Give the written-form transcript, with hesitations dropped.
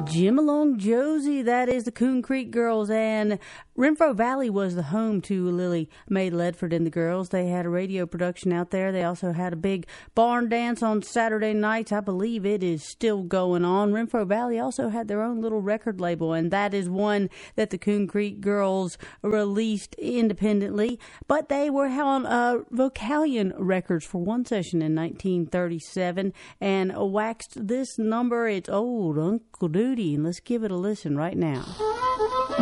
Jim Along Josie, that is the Coon Creek Girls, and Renfro Valley was the home to Lily Mae Ledford and the girls. They had a radio production out there. They also had a big barn dance on Saturday nights. I believe it is still going on. Renfro Valley also had their own little record label, and that is one that the Coon Creek Girls released independently, but they were on Vocalion Records for one session in 1937 and waxed this number. It's Old Uncle Duty, and let's give it a listen right now.